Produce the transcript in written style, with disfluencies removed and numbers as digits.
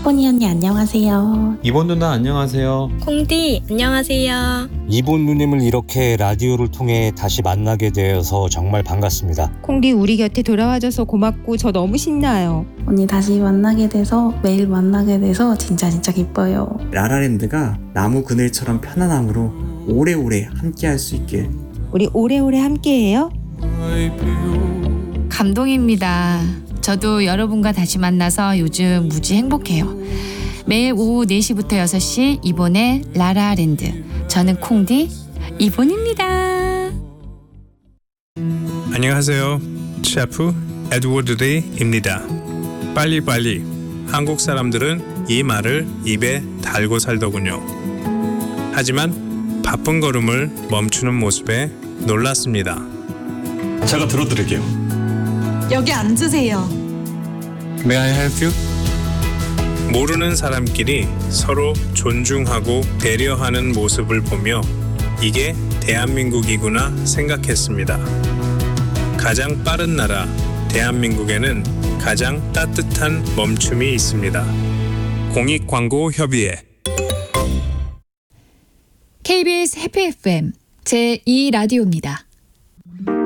샤보니 언니 안녕하세요. 이본 누나 안녕하세요. 콩디 안녕하세요. 이본 누님을 이렇게 라디오를 통해 다시 만나게 되어서 정말 반갑습니다. 콩디 우리 곁에 돌아와줘서 고맙고 저 너무 신나요. 언니 다시 만나게 돼서 매일 만나게 돼서 진짜 기뻐요. 라라랜드가 나무 그늘처럼 편안함으로 오래오래 함께할 수 있길. 우리 오래오래 함께해요. 감동입니다. 저도 여러분과 다시 만나서 요즘 무지 행복해요. 매일 오후 4시부터 6시 이본의 라라랜드. 저는 콩디 이본입니다. 안녕하세요. 셰프 에드워드 레이입니다. 빨리빨리. 한국 사람들은 이 말을 입에 달고 살더군요. 하지만 바쁜 걸음을 멈추는 모습에 놀랐습니다. 제가 들어드릴게요. 여기 앉으세요. May I help you? 모르는 사람끼리 서로 존중하고 배려하는 모습을 보며 이게 대한민국이구나 생각했습니다. 가장 빠른 나라 대한민국에는 가장 따뜻한 멈춤이 있습니다. 공익광고협의회 KBS 해피 FM 제2라디오입니다.